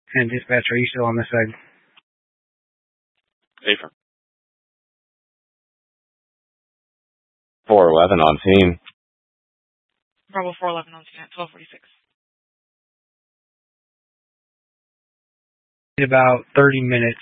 And dispatch, are you still on this side? Affirm. 411 on scene. Bravo 411 on scene at 1246. In about 30 minutes.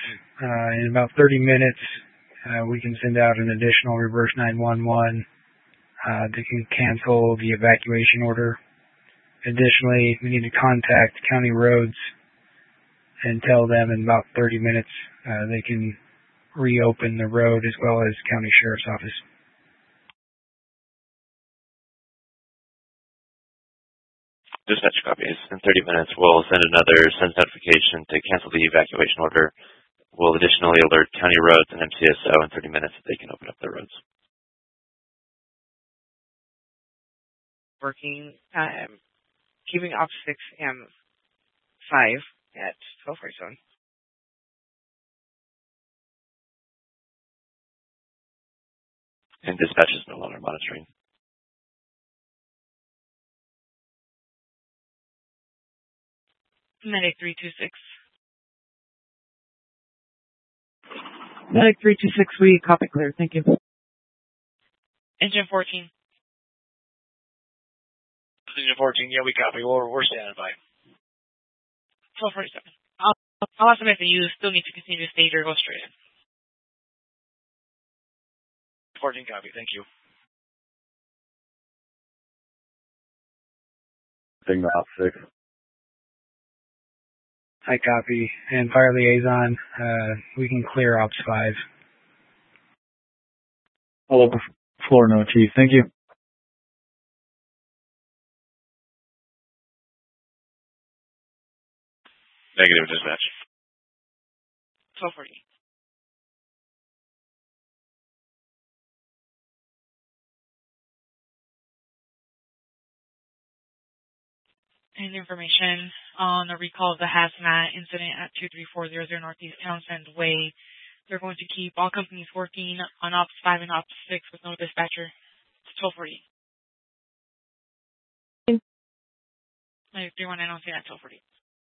We can send out an additional reverse 911 that can cancel the evacuation order. Additionally, we need to contact county roads and tell them in about 30 minutes they can reopen the road as well as county sheriff's office. Dispatch copies. In 30 minutes, we'll send another sense notification to cancel the evacuation order. We'll additionally alert county roads and MCSO in 30 minutes that they can open up their roads. Working, keeping op 6 and 5 at 1247. And dispatch is no longer monitoring. Medic 326. Medic 326, we copy clear. Thank you. Engine 14. Engine 14, yeah, we copy. We're standing by. 1247. I'll estimate that you still need to continue to stage or go straight in. 14 copy, thank you. Signal op 6. I copy. And fire liaison, we can clear ops 5. All over floor, no chief. Thank you. Negative dispatch. 1240. And information on the recall of the hazmat incident at 23400 Northeast Townsend Way. They're going to keep all companies working on Ops 5 and Ops 6 with no dispatcher. It's 1240. 319 on scene at 1240.